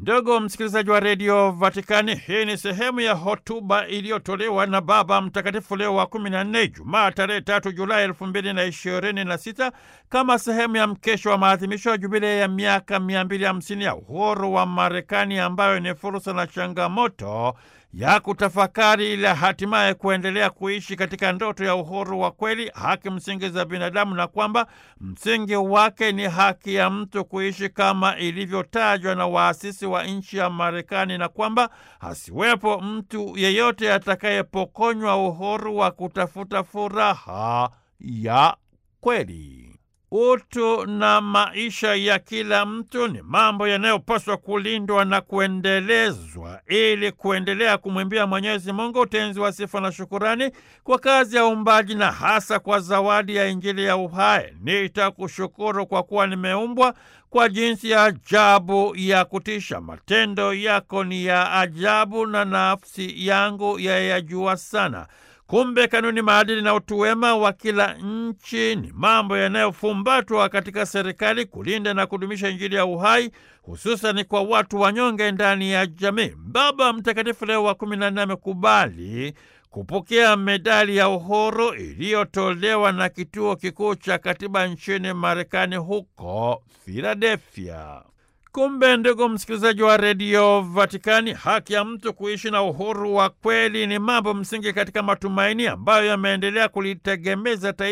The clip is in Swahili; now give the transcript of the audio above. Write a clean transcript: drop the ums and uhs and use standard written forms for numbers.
Ndugu msikilizaji wa redio Vatikani, hii ni sehemu ya hotuba iliyotolewa na Baba Mtakatifu Leo wa 14 Jumaa tarehe 3 Julai 2026 kama sehemu ya mkesho wa maadhimisho ya jubilei ya miaka 250 ya uhuru wa Marekani, ambayo ni fursa na changamoto ya kutafakari ili hatimaye kuendelea kuishi katika ndoto ya uhuru wa kweli, haki msingi za binadamu, na kwamba msingi wake ni haki ya mtu kuishi kama ilivyotajwa na waasisi wa nchi ya Marekani, na kwamba hasiwepo mtu yeyote atakayepokonywa uhuru wa kutafuta furaha ya kweli. Utu na maisha ya kila mtu ni mambo yanayopaswa kulindwa na kuendelezwa ili kuendelea kumwimbia Mwenyezi Mungu utenzi wa sifa na shukurani kwa kazi ya uumbaji na hasa kwa zawadi ya Injili ya uhai. Nitakushukuru kwa kuwa nimeumbwa kwa jinsi ya ajabu ya kutisha. Matendo yako ni ya ajabu na nafsi yangu yayajua sana. Kumbe kanuni, maadili na utu wema wa kila nchi ni mambo yanayofumbatwa katika serikali kulinda na kudumisha Injili ya uhai, hususan kwa watu wanyonge ndani ya jamii. Baba Mtakatifu Leo wa 14 amekubali kupokea medali ya uhuru iliyotolewa na Kituo Kikuu cha Katiba nchini Marekani huko Philadelphia. Kumbe ndugu msikilizaji wa redio Vatikani, haki ya mtu kuishi na uhuru wa kweli ni mambo msingi katika matumaini ambayo yameendelea kulitegemeza taifa